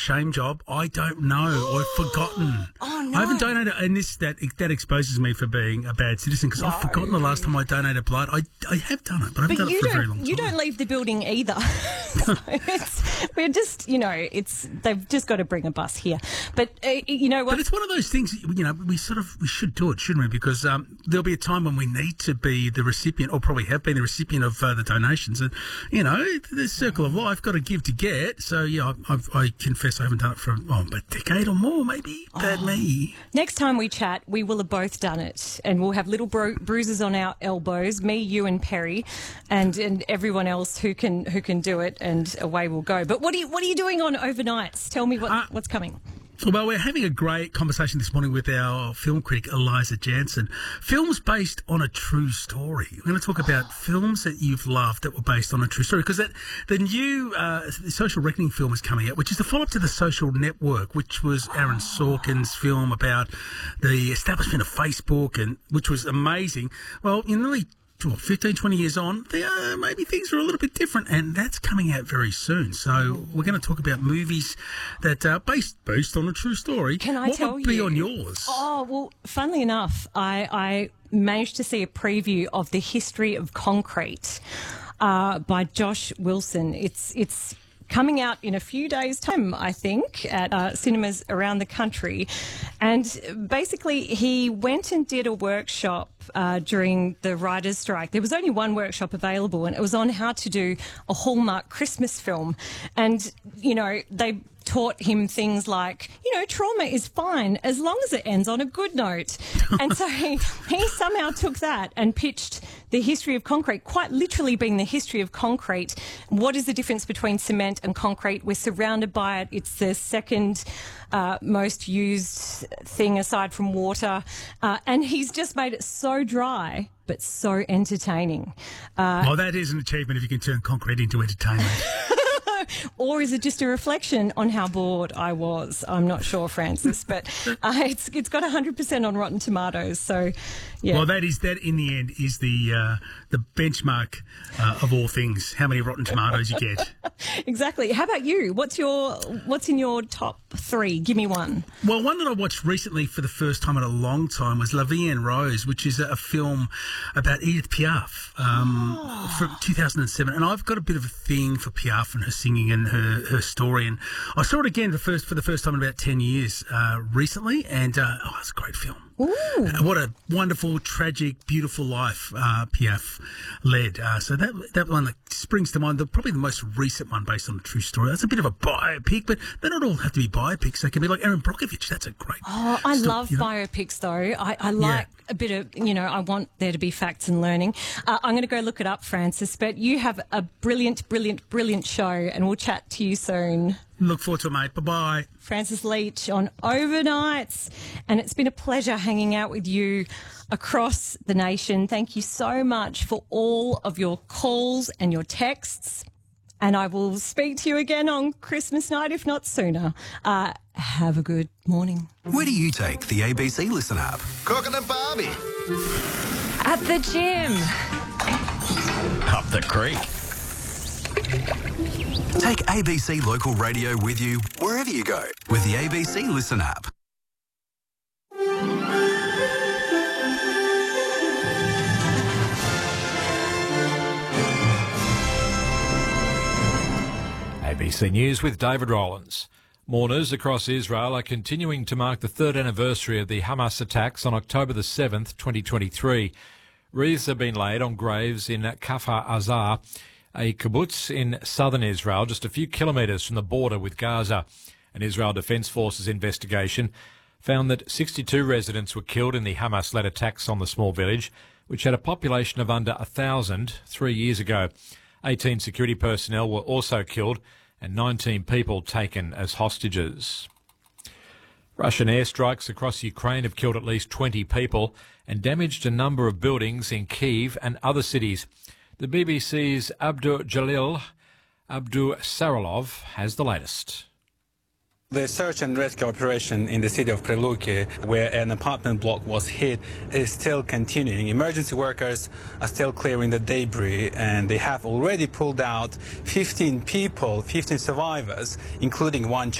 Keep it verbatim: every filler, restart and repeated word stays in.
shame job? I don't know. I've forgotten. Oh, no. I haven't donated, and this that that exposes me for being a bad citizen because No. I've forgotten the last time I donated blood. I, I have done it, but I haven't But done you it for a very don't, long time. you don't leave the building either. So it's, we're just, you know, it's they've just got to bring a bus here. But uh, you know what? But it's one of those things, you know, we sort of, we should do it, shouldn't we? Because um, there'll be a time when we need to be the recipient, or probably have been the recipient of uh, the donations. And, you know, the circle of life, got to give to get. So, yeah, I, I've, I confess I haven't done it for oh, a decade or more, maybe. Bad Oh. me. Next time we chat, we will have both done it, and we'll have little bru- bruises on our elbows. Me, you, and Perry, and and everyone else who can who can do it, and away we'll go. But what are you what are you doing on overnights? Tell me what Uh, what's coming. Well, we're having a great conversation this morning with our film critic, Eliza Jansen. Films based on a true story. We're going to talk about films that you've loved that were based on a true story, because that the new uh, Social Reckoning film is coming out, which is the follow-up to The Social Network, which was Aaron Sorkin's film about the establishment of Facebook, and which was amazing. Well, in nearly well, fifteen, twenty years on, they are, maybe things are a little bit different, and that's coming out very soon. So we're going to talk about movies that are based based on a true story. Can I what tell would be you? on yours? Oh, well, funnily enough, I, I managed to see a preview of The History of Concrete uh, by Josh Wilson. It's it's coming out in a few days' time, I think, at uh, cinemas around the country. And basically, he went and did a workshop uh, during the writers' strike. There was only one workshop available, and it was on how to do a Hallmark Christmas film. And, you know, they taught him things like, you know, trauma is fine as long as it ends on a good note. And so he, he somehow took that and pitched The History of Concrete, quite literally being the history of concrete. What is the difference between cement and concrete? We're surrounded by it. It's the second uh, most used thing aside from water. Uh, and he's just made it so dry but so entertaining. Uh, Well, that is an achievement if you can turn concrete into entertainment. Or is it just a reflection on how bored I was? I'm not sure, Francis, but uh, it's it's got one hundred percent on Rotten Tomatoes. So, yeah. Well, that is that in the end is the uh, the benchmark uh, of all things. How many Rotten Tomatoes you get? Exactly. How about you? What's your what's in your top three? Give me one. Well, one that I watched recently for the first time in a long time was La Vie en Rose, which is a, a film about Edith Piaf um, Oh. from two thousand seven. And I've got a bit of a thing for Piaf and her singing and her, her story. And I saw it again the first, for the first time in about ten years uh, recently. And uh, oh, it's a great film. Ooh. Uh, What a wonderful, tragic, beautiful life uh, Piaf led. Uh, so that that one that springs to mind, the, probably the most recent one based on a true story. That's a bit of a biopic, but they don't all have to be biopics. They can be like Aaron Brockovich. That's a great Oh, I story, love you know? biopics, though. I, I like a bit of, you know, I want there to be facts and learning. Uh, I'm going to go look it up, Francis, but you have a brilliant, brilliant, brilliant show, and we'll chat to you soon. Look forward to it, mate. Bye-bye. Francis Leach on Overnights, and it's been a pleasure hanging out with you across the nation. Thank you so much for all of your calls and your texts, and I will speak to you again on Christmas night, if not sooner. Uh, have a good morning. Where do you take the A B C Listen app? Cooking a Barbie. At the gym. Up the creek. Take A B C Local Radio with you wherever you go with the A B C Listen app. A B C News with David Rollins. Mourners across Israel are continuing to mark the third anniversary of the Hamas attacks on October the seventh, twenty twenty-three. Wreaths have been laid on graves in Kafar Azar, a kibbutz in southern Israel, just a few kilometres from the border with Gaza. An Israel Defence Forces investigation found that sixty-two residents were killed in the Hamas-led attacks on the small village, which had a population of under one thousand three years ago. eighteen security personnel were also killed and nineteen people taken as hostages. Russian airstrikes across Ukraine have killed at least twenty people and damaged a number of buildings in Kyiv and other cities. The B B C's Abdur Jalil Abdur Saralov has the latest. The search and rescue operation in the city of Preluki, where an apartment block was hit, is still continuing. Emergency workers are still clearing the debris, and they have already pulled out fifteen people, fifteen survivors, including one child.